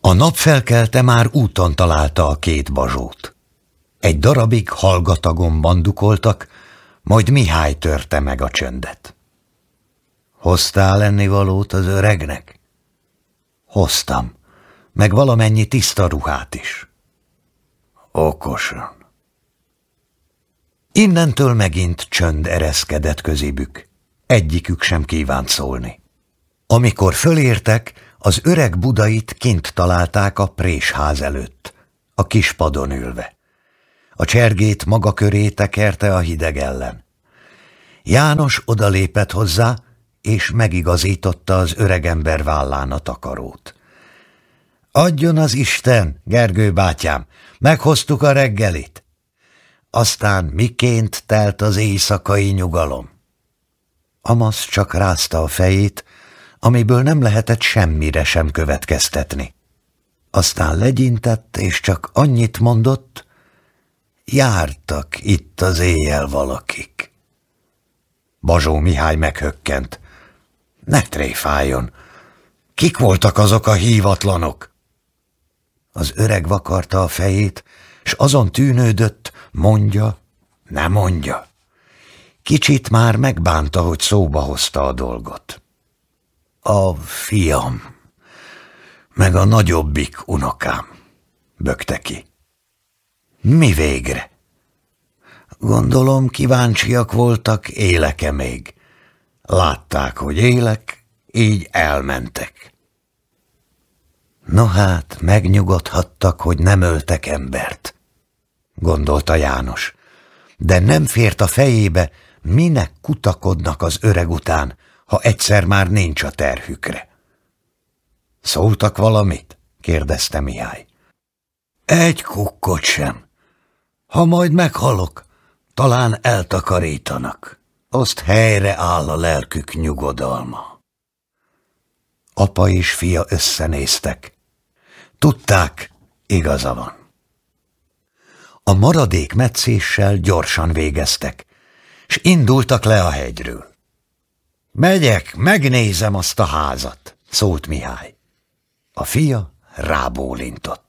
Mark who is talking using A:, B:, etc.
A: A nap felkelte már úton találta a két Bazsót. Egy darabig hallgatagon bandukoltak, majd Mihály törte meg a csöndet. Hoztál ennivalót az öregnek? Hoztam, meg valamennyi tiszta ruhát is. Okosan. Innentől megint csönd ereszkedett közébük. Egyikük sem kívánt szólni. Amikor fölértek, az öreg Budait kint találták a présház előtt, a kis padon ülve. A csergét maga köré tekerte a hideg ellen. János odalépett hozzá, és megigazította az öregember vállán a takarót. Adjon az Isten, Gergő bátyám, meghoztuk a reggelit. Aztán miként telt az éjszakai nyugalom? Amasz csak rázta a fejét, amiből nem lehetett semmire sem következtetni. Aztán legyintett, és csak annyit mondott, jártak itt az éjjel valakik. Bazsó Mihály meghökkent. Ne tréfáljon! Kik voltak azok a hívatlanok? Az öreg vakarta a fejét, s azon tűnődött, mondja, ne mondja. Kicsit már megbánta, hogy szóba hozta a dolgot. A fiam, meg a nagyobbik unokám, bökte ki. Mi végre? Gondolom kíváncsiak voltak, élek-e még. Látták, hogy élek, így elmentek. No hát, megnyugodhattak, hogy nem öltek embert, gondolta János, de nem fért a fejébe, minek kutakodnak az öreg után, ha egyszer már nincs a terhükre. Szóltak valamit? kérdezte Mihály. Egy kukkot sem. Ha majd meghalok, talán eltakarítanak. Azt helyre áll a lelkük nyugodalma. Apa és fia összenéztek. Tudták, igaza van. A maradék metszéssel gyorsan végeztek, s indultak le a hegyről. Megyek, megnézem azt a házat, szólt Mihály. A fia rábólintott.